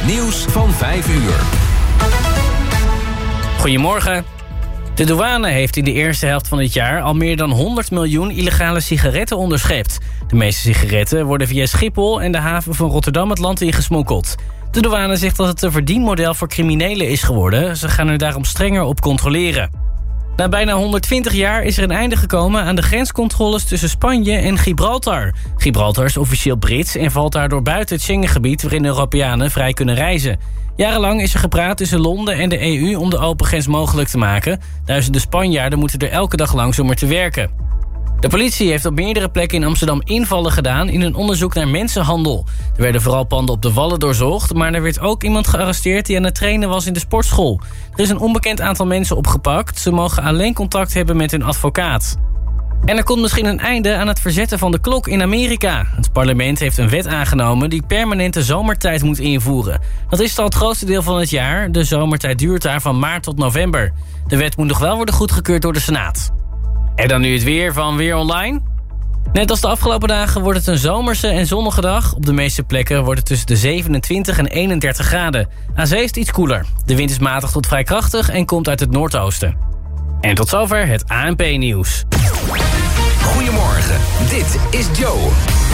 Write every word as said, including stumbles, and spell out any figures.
Het nieuws van vijf uur. Goedemorgen. De douane heeft in de eerste helft van dit jaar al meer dan honderd miljoen illegale sigaretten onderschept. De meeste sigaretten worden via Schiphol en de haven van Rotterdam het land ingesmokkeld. De douane zegt dat het een verdienmodel voor criminelen is geworden. Ze gaan er daarom strenger op controleren. Na bijna honderdtwintig jaar is er een einde gekomen aan de grenscontroles tussen Spanje en Gibraltar. Gibraltar is officieel Brits en valt daardoor buiten het Schengengebied waarin Europeanen vrij kunnen reizen. Jarenlang is er gepraat tussen Londen en de E U om de open grens mogelijk te maken. Duizenden Spanjaarden moeten er elke dag langs om er te werken. De politie heeft op meerdere plekken in Amsterdam invallen gedaan in een onderzoek naar mensenhandel. Er werden vooral panden op de Wallen doorzocht, maar er werd ook iemand gearresteerd die aan het trainen was in de sportschool. Er is een onbekend aantal mensen opgepakt. Ze mogen alleen contact hebben met hun advocaat. En er komt misschien een einde aan het verzetten van de klok in Amerika. Het parlement heeft een wet aangenomen die permanente zomertijd moet invoeren. Dat is al het grootste deel van het jaar. De zomertijd duurt daar van maart tot november. De wet moet nog wel worden goedgekeurd door de Senaat. En dan nu het weer van Weer Online. Net als de afgelopen dagen wordt het een zomerse en zonnige dag. Op de meeste plekken wordt het tussen de zevenentwintig en eenendertig graden. Aan zee is het iets koeler. De wind is matig tot vrij krachtig en komt uit het noordoosten. En tot zover het A N P-nieuws. Goedemorgen, dit is Joe.